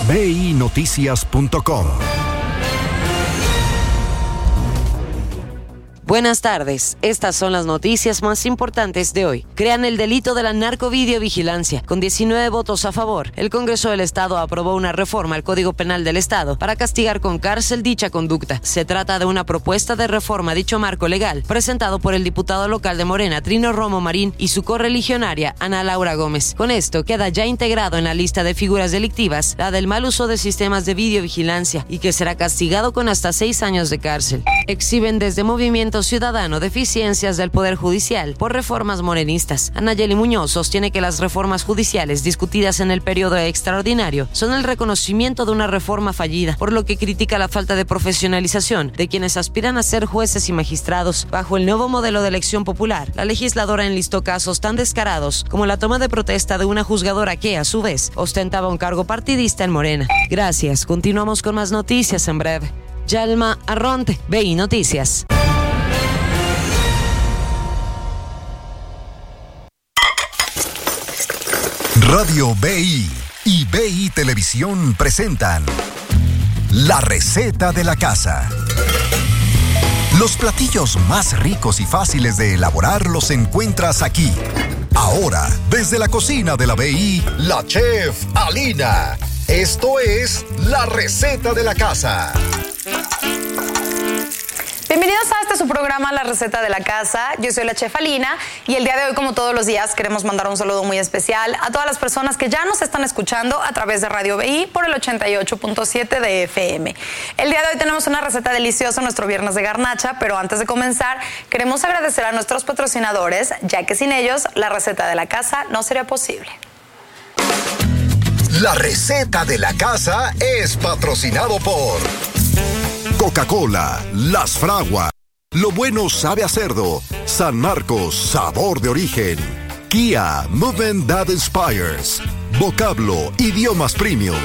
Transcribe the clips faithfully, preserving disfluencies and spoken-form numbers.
b i noticias punto com. Buenas tardes, estas son las noticias más importantes de hoy. Crean el delito de la narcovideovigilancia. Con diecinueve votos a favor, el Congreso del Estado aprobó una reforma al Código Penal del Estado para castigar con cárcel dicha conducta. Se trata de una propuesta de reforma a dicho marco legal, presentado por el diputado local de Morena, Trino Romo Marín, y su correligionaria, Ana Laura Gómez. Con esto queda ya integrado en la lista de figuras delictivas la del mal uso de sistemas de videovigilancia y que será castigado con hasta seis años de cárcel. Exhiben desde Movimiento Ciudadano deficiencias del Poder Judicial por reformas morenistas. Anayeli Muñoz sostiene que las reformas judiciales discutidas en el periodo extraordinario son el reconocimiento de una reforma fallida, por lo que critica la falta de profesionalización de quienes aspiran a ser jueces y magistrados. Bajo el nuevo modelo de elección popular, la legisladora enlistó casos tan descarados como la toma de protesta de una juzgadora que, a su vez, ostentaba un cargo partidista en Morena. Gracias, continuamos con más noticias en breve. Yalma Arronte, B I Noticias. Radio B I y B I Televisión presentan La Receta de la Casa. Los platillos más ricos y fáciles de elaborar los encuentras aquí. Ahora, desde la cocina de la B I, la chef Alina. Esto es La Receta de la Casa. Bienvenidos a este su programa La Receta de la Casa. Yo soy la chef Alina y el día de hoy, como todos los días, queremos mandar un saludo muy especial a todas las personas que ya nos están escuchando a través de Radio B I por el ochenta y ocho punto siete de F M. El día de hoy tenemos una receta deliciosa, nuestro viernes de garnacha, pero antes de comenzar queremos agradecer a nuestros patrocinadores, ya que sin ellos la receta de la casa no sería posible. La Receta de la Casa es patrocinado por Coca-Cola, Las Fraguas, Lo Bueno Sabe a Cerdo, San Marcos, Sabor de Origen, Kia, Movement That Inspires, Vocablo, Idiomas Premium.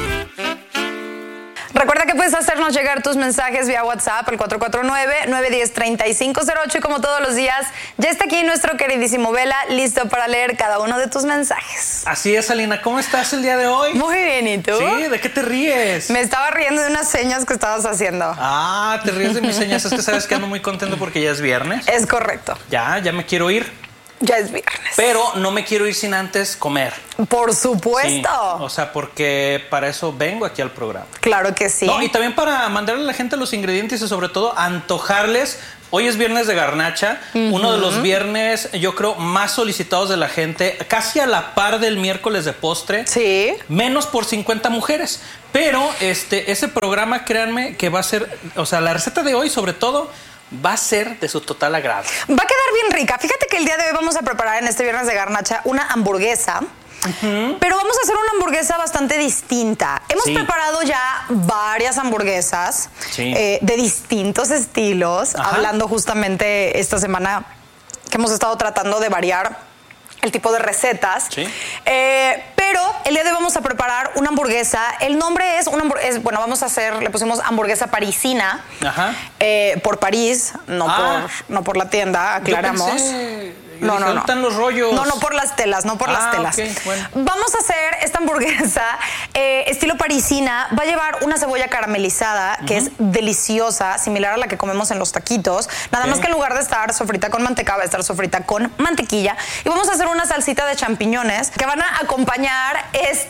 Recuerda que puedes hacernos llegar tus mensajes vía WhatsApp al cuatro cuatro nueve, nueve uno cero, tres cinco cero ocho y como todos los días, ya está aquí nuestro queridísimo Vela, listo para leer cada uno de tus mensajes. Así es, Alina. ¿Cómo estás el día de hoy? Muy bien, ¿y tú? Sí, ¿de qué te ríes? Me estaba riendo de unas señas que estabas haciendo. Ah, te ríes de mis señas. Es que sabes que ando muy contento porque ya es viernes. Es correcto. Ya, ya me quiero ir. Ya es viernes. Pero no me quiero ir sin antes comer. Por supuesto. Sí, o sea, porque para eso vengo aquí al programa. Claro que sí. No, y también para mandarle a la gente los ingredientes y sobre todo antojarles. Hoy es viernes de garnacha, uh-huh. Uno de los viernes, yo creo, más solicitados de la gente, casi a la par del miércoles de postre. Sí. Menos por cincuenta mujeres. Pero este, ese programa, créanme, que va a ser, o sea, la receta de hoy, sobre todo, va a ser de su total agrado. Va a quedar bien rica. Fíjate que el día de hoy vamos a preparar en este viernes de garnacha una hamburguesa. Uh-huh. Pero vamos a hacer una hamburguesa bastante distinta. Hemos sí. preparado ya varias hamburguesas sí. eh, de distintos estilos. Ajá. Hablando justamente esta semana que hemos estado tratando de variar el tipo de recetas. Sí. Eh, pero el día de hoy vamos a preparar una hamburguesa. El nombre es una hamburguesa, bueno, vamos a hacer, le pusimos hamburguesa parisina. Ajá. Eh, por París, no, ah. por, no por la tienda, aclaramos. Yo pensé... No, no, no. Están los rollos. No, no por las telas, no por ah, las telas. Okay, bueno. Vamos a hacer esta hamburguesa eh, estilo parisina. Va a llevar una cebolla caramelizada, que uh-huh. es deliciosa, similar a la que comemos en los taquitos. Nada okay. más que en lugar de estar sofrita con manteca, va a estar sofrita con mantequilla. Y vamos a hacer una salsita de champiñones que van a acompañar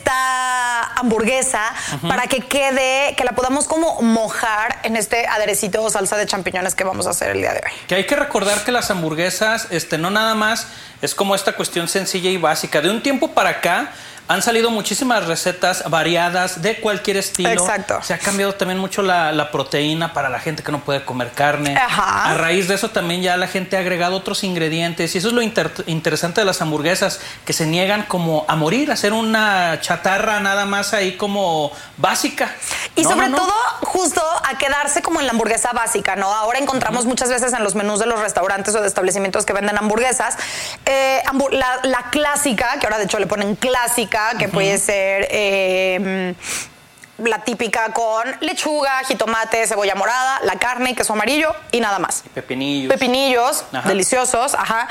esta hamburguesa uh-huh. para que quede, que la podamos como mojar en este aderecito o salsa de champiñones que vamos a hacer el día de hoy. Que hay que recordar que las hamburguesas, este, no nada más Más, es como esta cuestión sencilla y básica. De un tiempo para acá han salido muchísimas recetas variadas de cualquier estilo. Exacto. Se ha cambiado también mucho la, la proteína para la gente que no puede comer carne. Ajá. A raíz de eso también ya la gente ha agregado otros ingredientes y eso es lo inter- interesante de las hamburguesas, que se niegan como a morir, a hacer una chatarra nada más ahí como básica. Y no, sobre no, no. todo justo a quedarse como en la hamburguesa básica, ¿no? Ahora encontramos uh-huh. muchas veces en los menús de los restaurantes o de establecimientos que venden hamburguesas, eh, hamburg- la, la clásica, que ahora de hecho le ponen clásica, que uh-huh. puede ser... Eh, la típica con lechuga, jitomate, cebolla morada, la carne, queso amarillo y nada más. Y pepinillos. Pepinillos, ajá. deliciosos, ajá.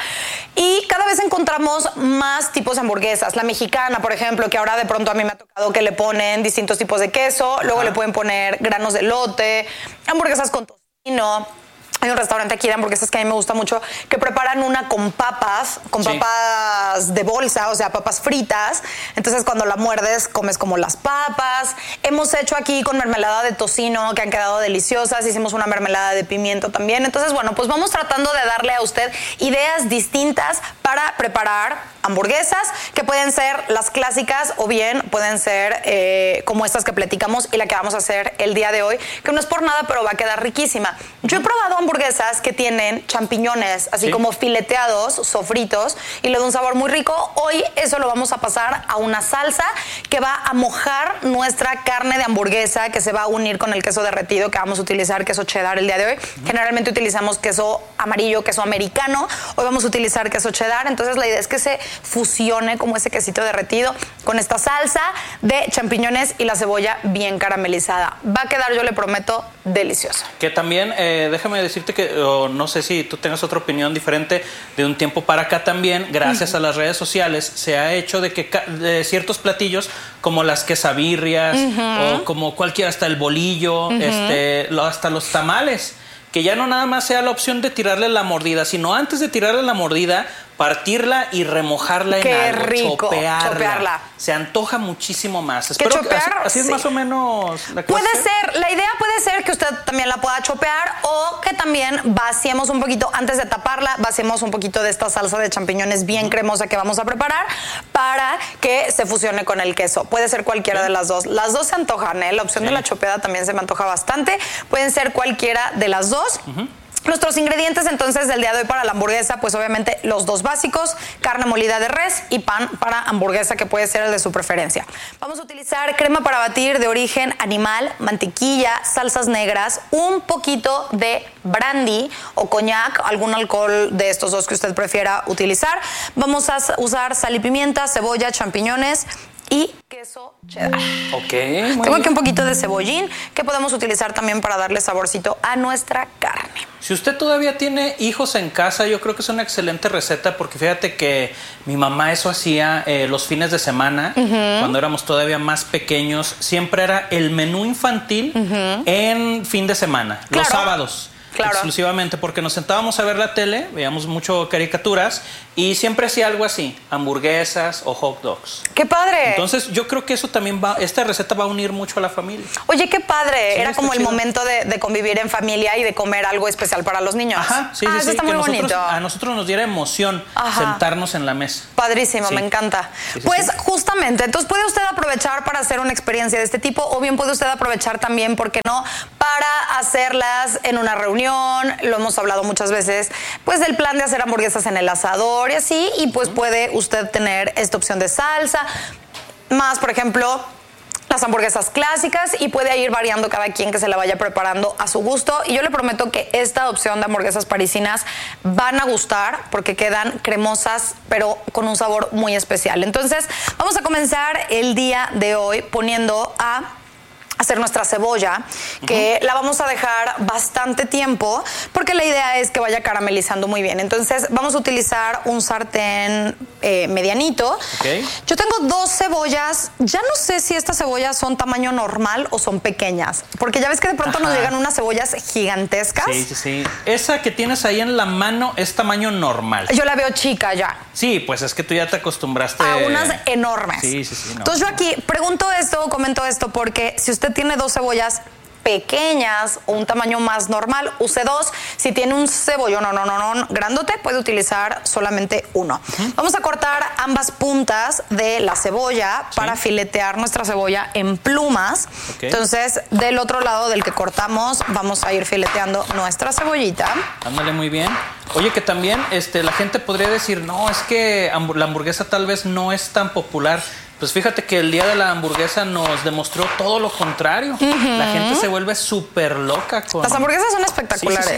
Y cada vez encontramos más tipos de hamburguesas. La mexicana, por ejemplo, que ahora de pronto a mí me ha tocado que le ponen distintos tipos de queso, luego ajá. le pueden poner granos de elote, hamburguesas con tocino. Hay un restaurante aquí de hamburguesas que a mí me gusta mucho, que preparan una con papas, con sí. papas de bolsa, o sea, papas fritas. Entonces, cuando la muerdes, comes como las papas. Hemos hecho aquí con mermelada de tocino, que han quedado deliciosas. Hicimos una mermelada de pimiento también. Entonces, bueno, pues vamos tratando de darle a usted ideas distintas para preparar hamburguesas, que pueden ser las clásicas o bien pueden ser eh, como estas que platicamos y la que vamos a hacer el día de hoy, que no es por nada, pero va a quedar riquísima. Yo he probado hamburguesas que tienen champiñones, así sí. como fileteados, sofritos, y le da un sabor muy rico. Hoy eso lo vamos a pasar a una salsa que va a mojar nuestra carne de hamburguesa, que se va a unir con el queso derretido que vamos a utilizar, queso cheddar el día de hoy. Uh-huh. Generalmente utilizamos queso amarillo, queso americano. Hoy vamos a utilizar queso cheddar, entonces la idea es que se fusione como ese quesito derretido con esta salsa de champiñones y la cebolla bien caramelizada. Va a quedar, yo le prometo, delicioso. Que también, eh, déjame decirte que, oh, no sé si tú tengas otra opinión diferente, de un tiempo para acá también, gracias uh-huh. a las redes sociales, se ha hecho de que de ciertos platillos, como las quesabirrias, uh-huh. o como cualquiera, hasta el bolillo, uh-huh. este, hasta los tamales, que ya no nada más sea la opción de tirarle la mordida, sino antes de tirarle la mordida, partirla y remojarla en Qué algo, rico, chopearla. chopearla. Se antoja muchísimo más. Que Espero chopear, que así, así es sí. más o menos la Puede clase. ser, la idea puede ser que usted también la pueda chopear o que también vaciemos un poquito, antes de taparla, vaciemos un poquito de esta salsa de champiñones bien uh-huh. cremosa que vamos a preparar para que se fusione con el queso. Puede ser cualquiera uh-huh. de las dos. Las dos se antojan, ¿eh? La opción sí. de la chopeada también se me antoja bastante. Pueden ser cualquiera de las dos. Uh-huh. Nuestros ingredientes entonces del día de hoy para la hamburguesa, pues obviamente los dos básicos, carne molida de res y pan para hamburguesa, que puede ser el de su preferencia. Vamos a utilizar crema para batir de origen animal, mantequilla, salsas negras, un poquito de brandy o coñac, algún alcohol de estos dos que usted prefiera utilizar. Vamos a usar sal y pimienta, cebolla, champiñones y queso cheddar. Ok. Tengo aquí un poquito de cebollín que podemos utilizar también para darle saborcito a nuestra carne. Si usted todavía tiene hijos en casa, yo creo que es una excelente receta, porque fíjate que mi mamá eso hacía eh, los fines de semana, uh-huh. cuando éramos todavía más pequeños. Siempre era el menú infantil uh-huh. en fin de semana, claro. los sábados. Claro. Exclusivamente, porque nos sentábamos a ver la tele, veíamos mucho caricaturas y siempre hacía algo así, hamburguesas o hot dogs. ¡Qué padre! Entonces yo creo que eso también va, esta receta va a unir mucho a la familia. Oye, qué padre, sí, era como el chido. momento de, de convivir en familia y de comer algo especial para los niños. Ajá, sí, ah, sí, eso sí, está que muy nosotros, bonito. A nosotros nos diera emoción Ajá. sentarnos en la mesa. Padrísimo, sí. me encanta. Sí, sí, pues sí. justamente, entonces puede usted aprovechar para hacer una experiencia de este tipo, o bien puede usted aprovechar también, ¿por qué no?, para hacerlas en una reunión. Lo hemos hablado muchas veces, pues del plan de hacer hamburguesas en el asador y así, y pues uh-huh. puede usted tener esta opción de salsa, más por ejemplo las hamburguesas clásicas, y puede ir variando cada quien que se la vaya preparando a su gusto. Y yo le prometo que esta opción de hamburguesas parisinas van a gustar porque quedan cremosas pero con un sabor muy especial. Entonces vamos a comenzar el día de hoy poniendo a hacer nuestra cebolla, que uh-huh. la vamos a dejar bastante tiempo porque la idea es que vaya caramelizando muy bien. Entonces vamos a utilizar un sartén eh, medianito. Okay. Yo tengo dos cebollas. Ya no sé si estas cebollas son tamaño normal o son pequeñas, porque ya ves que de pronto Ajá. nos llegan unas cebollas gigantescas. Sí, sí, sí. Esa que tienes ahí en la mano es tamaño normal. Yo la veo chica ya. Sí, pues es que tú ya te acostumbraste a unas enormes. Sí, sí, sí. No. Entonces yo aquí pregunto esto, comento esto, porque si usted tiene dos cebollas pequeñas o un tamaño más normal, use dos. Si tiene un cebollón no, no, no, no, grandote, puede utilizar solamente uno. Uh-huh. Vamos a cortar ambas puntas de la cebolla sí. para filetear nuestra cebolla en plumas. Okay. Entonces, del otro lado del que cortamos, vamos a ir fileteando nuestra cebollita. Ándale, muy bien. Oye, que también este, la gente podría decir, no, es que la hamburguesa tal vez no es tan popular. Pues fíjate que el día de la hamburguesa nos demostró todo lo contrario. Uh-huh. La gente se vuelve súper loca con... Las hamburguesas son espectaculares. Sí, sí, sí.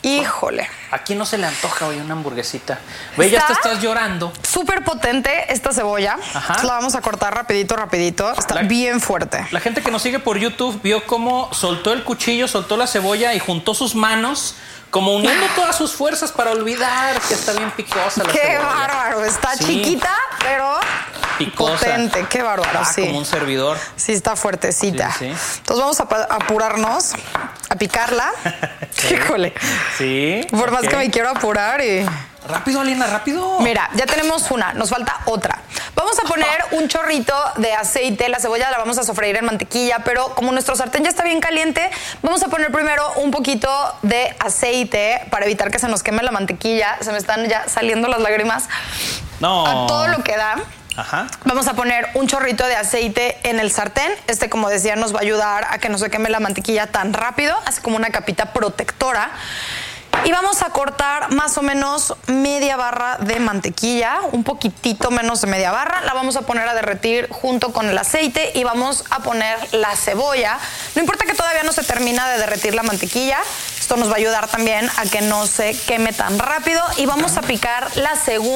Híjole. Aquí no se le antoja hoy una hamburguesita. Ve, ya te estás llorando. Súper potente esta cebolla. Ajá. La vamos a cortar rapidito, rapidito. Está la, bien fuerte. La gente que nos sigue por YouTube vio cómo soltó el cuchillo, soltó la cebolla y juntó sus manos, como uniendo todas sus fuerzas para olvidar que está bien picosa la Qué cebolla. bárbaro. Está sí. chiquita, pero picosa. Potente. Qué bárbaro, ah, sí. como un servidor. Sí, está fuertecita. Sí, sí. Entonces vamos a apurarnos, a picarla. Sí. Híjole. Sí. Por más okay. que me quiero apurar y... Rápido, Alina, rápido. Mira, ya tenemos una, nos falta otra. Vamos a poner un chorrito de aceite. La cebolla la vamos a sofreír en mantequilla, pero como nuestro sartén ya está bien caliente, vamos a poner primero un poquito de aceite para evitar que se nos queme la mantequilla. Se me están ya saliendo las lágrimas. No. A todo lo que da. Ajá. Vamos a poner un chorrito de aceite en el sartén. Este, como decía, nos va a ayudar a que no se queme la mantequilla tan rápido. Hace como una capita protectora. Y vamos a cortar más o menos media barra de mantequilla, un poquitito menos de media barra. La vamos a poner a derretir junto con el aceite y vamos a poner la cebolla. No importa que todavía no se termina de derretir la mantequilla. Esto nos va a ayudar también a que no se queme tan rápido. Y vamos a picar la segunda